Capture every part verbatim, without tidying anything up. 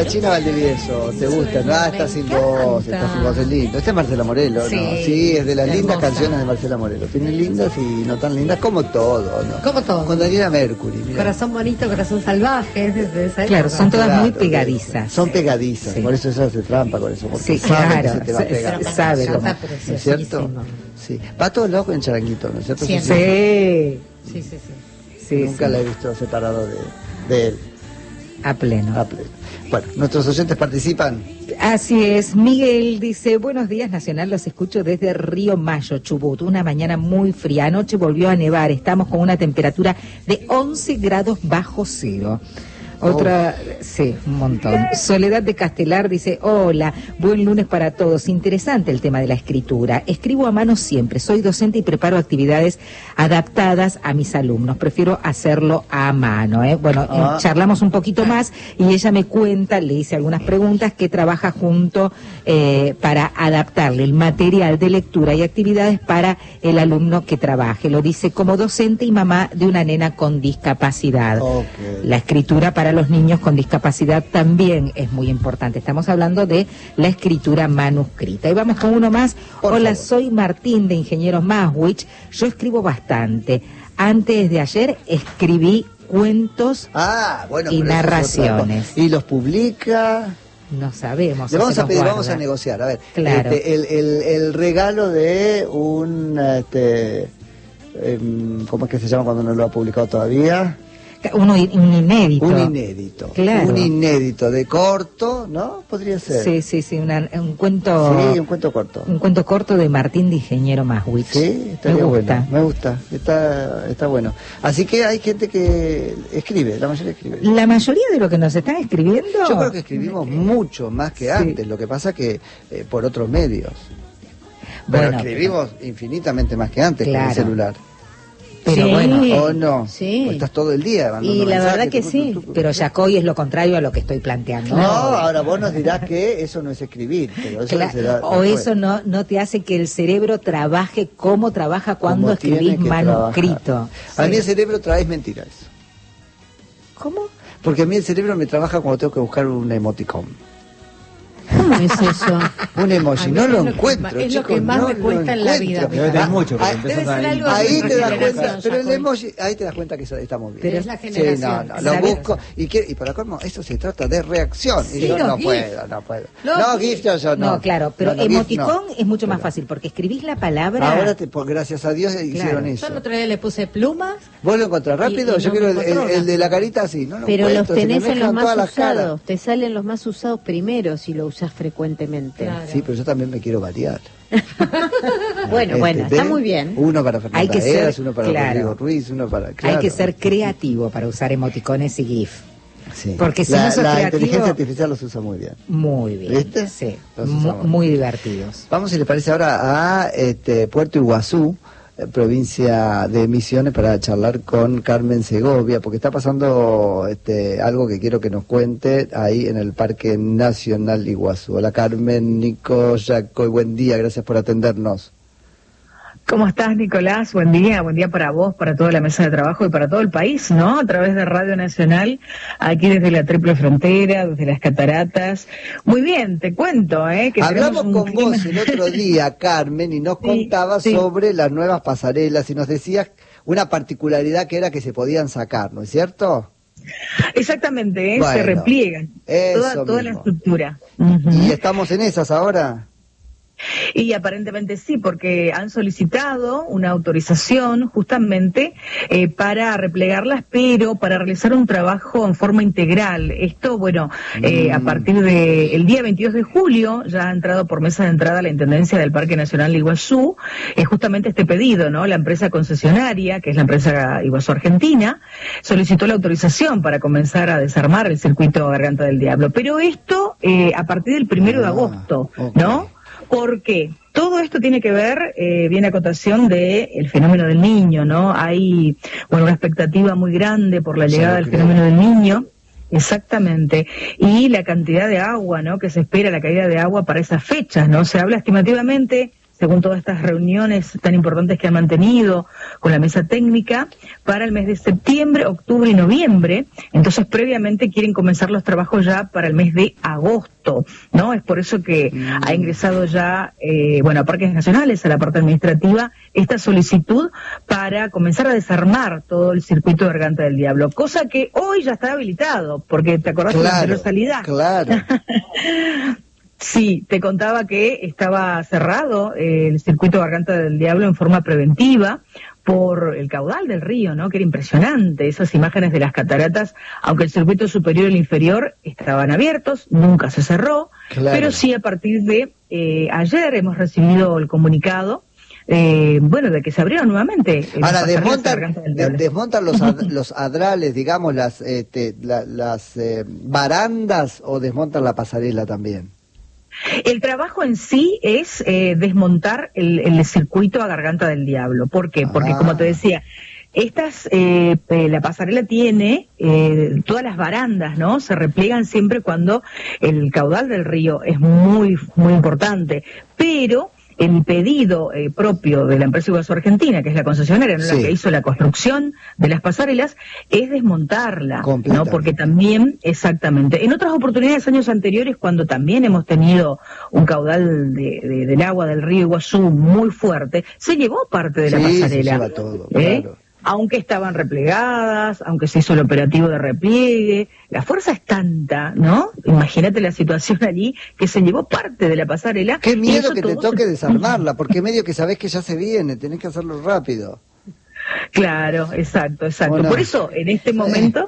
la China Valdivieso, ¿te gusta? No, ah, está sin voz, está sin voz, es lindo. Este es Marcela Morelo, sí, ¿no? Sí, es de las lindas hermosa. canciones de Marcela Morelo. Tiene lindas y no tan lindas, como todo, ¿no? Como todo. Con Daniela Mercury, mira. Corazón bonito, corazón salvaje. Desde esa Claro, época. son todas Claro, muy pegadizas. Son pegadizas, Sí. por eso ella hace trampa con eso. Porque Sí, sabe claro, que se te va a pegar. se- sabe Está cómo. ¿No preciosísimo. es cierto? Sí. Va a todos lados con charanguito, ¿no es cierto? Sí, Eso Sí, Sí, sí, sí. sí, Nunca sí. la he visto separado de, de él. A pleno. A pleno. Bueno, nuestros oyentes participan. Así es, Miguel dice, buenos días Nacional, los escucho desde Río Mayo, Chubut, una mañana muy fría, anoche volvió a nevar, estamos con una temperatura de once grados bajo cero. Otra, sí, un montón. Soledad de Castelar dice, hola, buen lunes para todos. Interesante el tema de la escritura. Escribo a mano siempre. Soy docente y preparo actividades adaptadas a mis alumnos. Prefiero hacerlo a mano, ¿eh? Bueno, Ah. charlamos un poquito más y ella me cuenta, le hice algunas preguntas, que trabaja junto eh, para adaptarle el material de lectura y actividades para el alumno que trabaje. Lo dice como docente y mamá de una nena con discapacidad. Okay. La escritura para los niños con discapacidad también es muy importante. Estamos hablando de la escritura manuscrita. Y vamos con uno más. Por Hola, favor. soy Martín de Ingenieros Maswich. Yo escribo bastante. Antes de ayer escribí cuentos, Ah, bueno. Y pero eso es otra narraciones. cosa. Y los publica. no sabemos. Le o vamos se a los pedir, guarda. vamos a negociar. A ver, Claro. este, el, el, el regalo de un, este, em, ¿cómo es que se llama cuando no lo ha publicado todavía? Uno, un inédito. Un inédito. Claro. Un inédito de corto, ¿no? Podría ser. Sí, sí, sí, una- un cuento. Sí, un cuento corto. Un cuento corto de Martín de Ingeniero Maswich. Sí, me estaría gusta. bueno. Me gusta. Está, está bueno. Así que hay gente que escribe, la mayoría escribe. La mayoría de lo que nos están escribiendo. Yo creo que escribimos mucho más que Sí. antes, lo que pasa que eh, por otros medios. Pero Bueno, escribimos infinitamente más que antes con Claro. el celular. Pero Sí. bueno, ¿O no? Sí. ¿O estás todo el día mandando Y la mensajes, verdad que tucu, sí. tucu, tucu? pero Yacoy es lo contrario a lo que estoy planteando. No, ahora vos nos dirás que eso no es escribir, pero eso Cla- será o después. eso no no te hace que el cerebro trabaje como trabaja cuando Como tiene escribís que manuscrito. trabajar. A mí el cerebro trae mentiras. ¿Cómo? Porque a mí el cerebro me trabaja cuando tengo que buscar un emoticón. ¿Cómo es eso? Un emoji, A mí no es lo lo que encuentro, más- es lo chicos, que más no me lo cuesta en la vida. encuentro. Debe tener Ah, mucho, porque ah, empezás debe a- ser algo Ahí de te das generación, cuenta, pero el Jacob. emoji, ahí te das cuenta que eso- estamos bien. Pero es la Sí, generación. no, no, lo ¿Sabes? busco y, quiero, y para colmo, esto se trata de reacción. Sí, y yo los no GIF. puedo, no puedo. Los no, GIF. GIF yo, yo no. No, claro, pero No, no, GIF emoticón no. es mucho más Pero fácil porque escribís la palabra. Ahora, te, por, gracias a Dios, hicieron eso. Yo el otro día le puse plumas. ¿Vos lo encontrás rápido? Y- y yo no quiero me el, el- encontró el de una. la carita así, ¿no? Lo Pero los encuentro, se me tenés en los mezclan todas más las caras. usados, te salen los más usados primero si lo usás frecuentemente. Claro. Sí, pero yo también me quiero variar. Bueno, Este, bueno, está ¿ves? muy bien. Uno para Fernanda Hay que ser- Eras, uno para claro. Rodrigo Ruiz, uno para... Hay claro. que ser creativo para usar emoticones y GIF. Sí. porque si la, no sos la creativo- inteligencia artificial los usa muy bien. Muy bien. ¿Viste? Sí, Los mu- usamos. muy divertidos. Vamos, si les parece, ahora a este, Puerto Iguazú, eh, provincia de Misiones, para charlar con Carmen Segovia, porque está pasando este, algo que quiero que nos cuente ahí en el Parque Nacional Iguazú. Hola Carmen, Nico, Jaco, y buen día, gracias por atendernos. ¿Cómo estás, Nicolás? Buen día, buen día para vos, para toda la mesa de trabajo y para todo el país, ¿no? A través de Radio Nacional, aquí desde la Triple Frontera, desde las Cataratas. Muy bien, te cuento, ¿eh? Que Hablamos tenemos un con clima- vos el otro día, Carmen, y nos Sí, contabas sí. sobre las nuevas pasarelas y nos decías una particularidad que era que se podían sacar, ¿no es cierto? Exactamente, ¿eh? Bueno, Se repliegan. eso Toda, toda la mismo. estructura. ¿Y Ujú. estamos en esas ahora? Y aparentemente sí, porque han solicitado una autorización justamente eh, para replegarlas, pero para realizar un trabajo en forma integral. Esto, bueno, eh, Mm. a partir del día veintidós de julio ya ha entrado por mesa de entrada a la Intendencia del Parque Nacional Iguazú, eh, justamente este pedido, ¿no? La empresa concesionaria, que es la empresa Iguazú Argentina, solicitó la autorización para comenzar a desarmar el circuito Garganta del Diablo. Pero esto eh, a partir del primero de Ah, agosto, ok. ¿no? Porque todo esto tiene que ver, eh, viene a cotación de el fenómeno del niño, ¿no? Hay, bueno, una expectativa muy grande por la Ya llegada lo del creo. fenómeno del niño. Exactamente. Y la cantidad de agua, ¿no? Que se espera, la caída de agua para esas fechas, ¿no? Se habla estimativamente según todas estas reuniones tan importantes que han mantenido con la mesa técnica, para el mes de septiembre, octubre y noviembre. Entonces, previamente quieren comenzar los trabajos ya para el mes de agosto, ¿no? Es por eso que mm. ha ingresado ya, eh, bueno, a Parques Nacionales, a la parte administrativa, esta solicitud para comenzar a desarmar todo el circuito de Garganta del Diablo, cosa que hoy ya está habilitado, porque te acordás de la anterior salida. Claro. Sí, te contaba que estaba cerrado eh, el circuito Garganta del Diablo en forma preventiva por el caudal del río, ¿no? Que era impresionante, esas imágenes de las cataratas, aunque el circuito superior y el inferior estaban abiertos, nunca se cerró, claro. Pero sí a partir de eh, ayer hemos recibido el comunicado, eh, bueno, de que se abrieron nuevamente. Eh, Ahora, desmontan, de, desmontan los, ad, los adrales, digamos, las, este, la, las eh, barandas, o desmontan la pasarela también. El trabajo en sí es eh, desmontar el, el circuito a Garganta del Diablo. ¿Por qué? Porque, ah. como te decía, estas, eh, la pasarela tiene eh, todas las barandas, ¿no? Se repliegan siempre cuando el caudal del río es muy, muy importante. Pero el pedido eh, propio de la empresa Iguazú Argentina, que es la concesionaria, ¿no? Sí. La que hizo la construcción de las pasarelas, es desmontarla, ¿no? Porque también, exactamente, en otras oportunidades, años anteriores, cuando también hemos tenido un caudal de, de, del agua del río Iguazú muy fuerte, se llevó parte de la sí, pasarela. Se lleva todo, ¿eh? Claro. Aunque estaban replegadas, aunque se hizo el operativo de repliegue, la fuerza es tanta, ¿no? Imagínate la situación allí, que se llevó parte de la pasarela. Qué miedo que te toque se... desarmarla, porque medio que sabés que ya se viene, tenés que hacerlo rápido. Claro, exacto, exacto. Bueno, por eso, en este momento,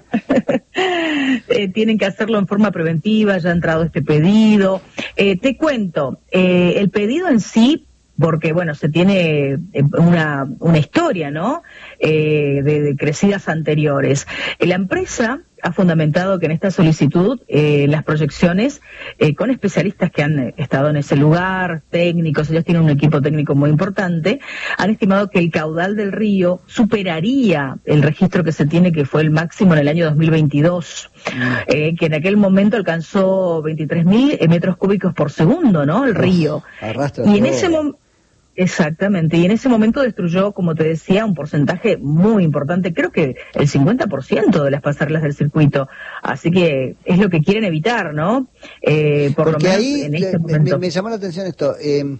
eh, tienen que hacerlo en forma preventiva, ya ha entrado este pedido. Eh, te cuento, eh, el pedido en sí, porque, bueno, se tiene una, una historia, ¿no?, eh, de, de crecidas anteriores. La empresa ha fundamentado que en esta solicitud eh, las proyecciones eh, con especialistas que han estado en ese lugar, técnicos, ellos tienen un equipo técnico muy importante, han estimado que el caudal del río superaría el registro que se tiene, que fue el máximo en el año dos mil veintidós, mm. eh, que en aquel momento alcanzó veintitrés mil metros cúbicos por segundo, ¿no?, el río. Arrastra y en todo. ese momento... Exactamente, y en ese momento destruyó, como te decía, un porcentaje muy importante, creo que el cincuenta por ciento de las pasarelas del circuito, así que es lo que quieren evitar, ¿no? Eh, por Porque lo menos ahí en este me, momento. Me, me llamó la atención esto, eh,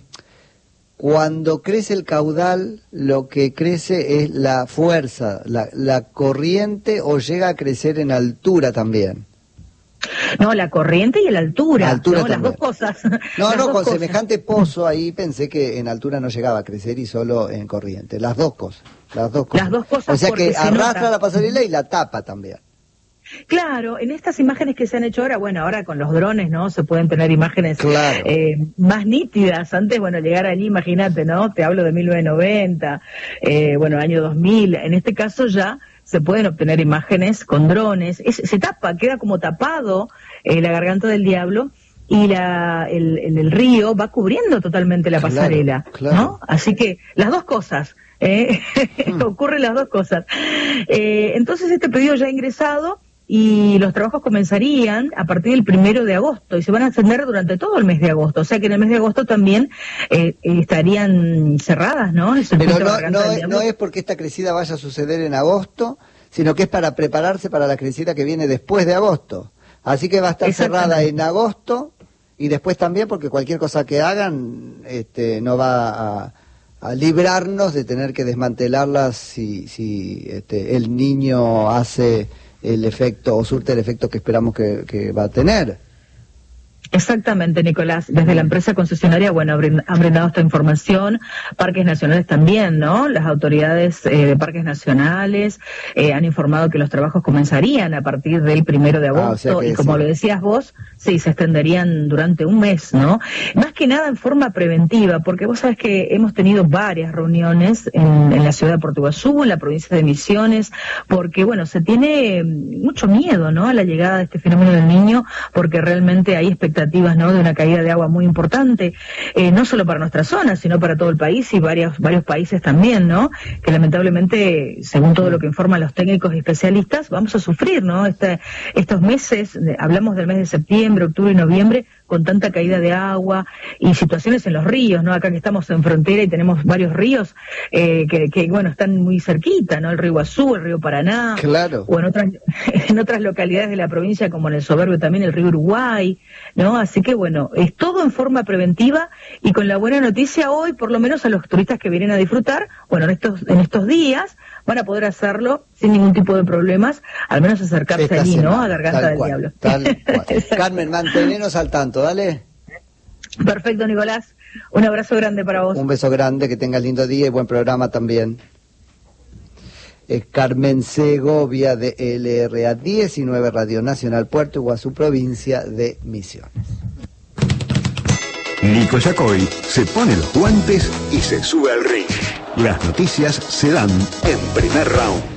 cuando crece el caudal, lo que crece es la fuerza, la, la corriente, o llega a crecer en altura también. No, la corriente y la altura, altura ¿no? Las dos cosas. No, Las no, dos con cosas. semejante pozo ahí pensé que en altura no llegaba a crecer y solo en corriente. Las dos cosas. Las dos cosas. Las dos cosas. O sea que arrastra nota. la pasarela y la tapa también. Claro, en estas imágenes que se han hecho ahora, bueno, ahora con los drones, ¿no?, se pueden tener imágenes claro. eh, más nítidas. Antes, bueno, llegar allí, imagínate, ¿no? Te hablo de mil novecientos noventa, eh, bueno, año dos mil. En este caso ya se pueden obtener imágenes con drones. Es, se tapa, queda como tapado eh, la Garganta del Diablo, y la, el, el, el río va cubriendo totalmente la claro, pasarela, claro. ¿no? Así que las dos cosas, ¿eh? mm. ocurren las dos cosas. Eh, entonces este pedido ya ha ingresado y los trabajos comenzarían a partir del primero de agosto y se van a extender durante todo el mes de agosto. O sea que en el mes de agosto también eh, estarían cerradas, ¿no? El Pero no, no, es, no es porque esta crecida vaya a suceder en agosto, sino que es para prepararse para la crecida que viene después de agosto. Así que va a estar cerrada en agosto y después también, porque cualquier cosa que hagan este, no va a, a librarnos de tener que desmantelarlas si, si este, el niño hace el efecto o surte el efecto que esperamos que, que va a tener. Exactamente, Nicolás. Desde la empresa concesionaria, bueno, han brindado esta información, Parques Nacionales también, ¿no? Las autoridades eh, de Parques Nacionales eh, han informado que los trabajos comenzarían a partir del primero de agosto, ah, o sea y como sí. lo decías vos, sí, se extenderían durante un mes, ¿no? Más que nada en forma preventiva, porque vos sabés que hemos tenido varias reuniones en, en la ciudad de Puerto Iguazú, en la provincia de Misiones, porque, bueno, se tiene mucho miedo, ¿no?, a la llegada de este fenómeno del niño, porque realmente hay expectativas expectativas, ¿no?, de una caída de agua muy importante, eh, no solo para nuestra zona, sino para todo el país y varios, varios países también, ¿no?, que lamentablemente, según todo lo que informan los técnicos y especialistas, vamos a sufrir, ¿no?, este, estos meses, hablamos del mes de septiembre, octubre y noviembre, con tanta caída de agua y situaciones en los ríos, ¿no? Acá que estamos en frontera y tenemos varios ríos eh, que, que, bueno, están muy cerquita, ¿no? El río Iguazú, el río Paraná, claro, o en otras en otras localidades de la provincia, como en el Soberbio también el río Uruguay, ¿no? Así que, bueno, es todo en forma preventiva y con la buena noticia hoy, por lo menos a los turistas que vienen a disfrutar, bueno, en estos, en estos días van a poder hacerlo sin ningún tipo de problemas, al menos acercarse esta allí, semana, ¿no?, a Garganta tal del cual, Diablo. Tal cual. Carmen, mantenenos al tanto, dale. Perfecto, Nicolás. Un abrazo grande para vos. Un beso grande, que tengas lindo día y buen programa también. Es Carmen Segovia de L R A diecinueve, Radio Nacional, Puerto Iguazú, provincia de Misiones. Nico Yacoy se pone los guantes y se sube al ring. Las noticias se dan en primer round.